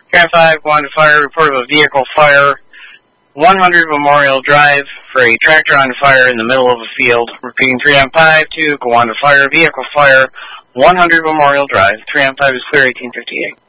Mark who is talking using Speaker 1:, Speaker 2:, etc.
Speaker 1: Trap 5, go on to fire, report of a vehicle fire, 100 Memorial Drive for a tractor on fire in the middle of a field. Repeating 3 on 5, 2, go on to fire, vehicle fire, 100 Memorial Drive. 3 on 5 is clear, 1858.